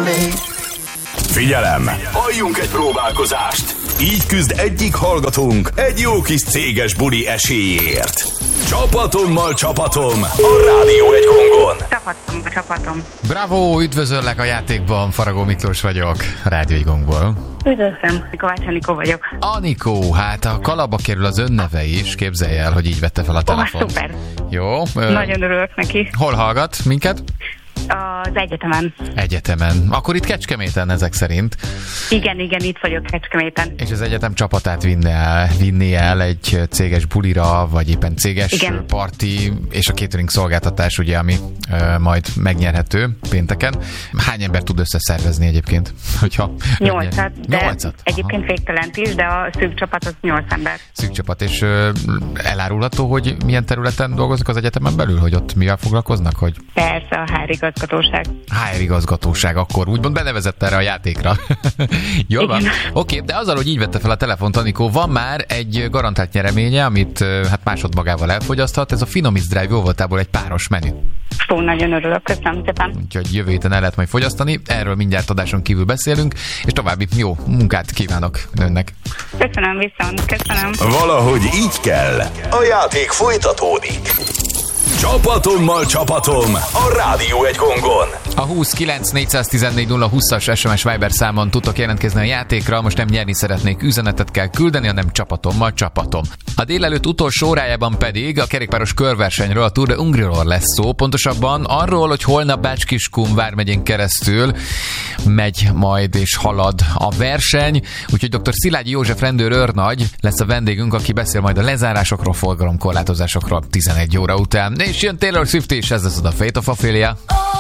Figyelem! Halljunk egy próbálkozást! Így küzd egyik hallgatónk egy jó kis céges buli esélyért. Csapatommal csapatom a Rádió egy Gongon. Csapatom. Bravo, üdvözöllek a játékban, Faragó Miklós vagyok, Rádió egy Gongból. Üdvözlöm, Kovács Anikó vagyok. Anikó, hát a kalapba kerül az önneve is, képzelj el, hogy így vette fel a telefont. Szuper. Jó. Nagyon örülök neki. Hol hallgat minket? Az egyetemen. Egyetemen. Akkor itt Kecskeméten ezek szerint. Igen, itt vagyok Kecskeméten. És az egyetem csapatát vinni el egy céges bulira, vagy éppen céges parti, és a catering szolgáltatás, ugye, ami majd megnyerhető pénteken. Hány ember tud összeszervezni egyébként? 8-at, de 8-at? egyébként végtelent is, de a szűk csapat az 8 ember. Szűk csapat, és elárulható, hogy milyen területen dolgoznak az egyetemen belül, hogy ott mivel foglalkoznak? Hogy... Persze, a HR igazgatóság. HR igazgatóság, akkor úgymond benevezett erre a játékra. Jól van? Oké, de azzal, hogy így vette fel a telefont, Anikó, van már egy garantált nyereménye, amit hát másodmagával elfogyaszthat. Ez a Finomix Drive jó voltából egy páros menü. Fú, nagyon örülök, köszönöm szépen. Úgyhogy jövő héten el lehet majd fogyasztani. Erről mindjárt adáson kívül beszélünk, és további jó munkát kívánok önnek. Köszönöm, viszont, köszönöm. Valahogy így kell. A játék folytatódik. Csapatommal csapatom a Rádió egy Gongon. A 29 414 020-as SMS Viber számon tudtok jelentkezni a játékra. Most nem nyerni szeretnék, üzenetet kell küldeni, hanem csapatommal csapatom. A délelőtt utolsó órájában pedig a kerékpáros körversenyről, a Tour de Hungríról lesz szó. Pontosabban arról, hogy holnap Bács-Kiskun vármegyén keresztül megy majd és halad a verseny. Úgyhogy dr. Szilágyi József rendőr őrnagy lesz a vendégünk, aki beszél majd a lezárásokról, forgalomkorlátozásokról 11 óra után. És jön Taylor Swift, és ez lesz a Fate of Ophelia.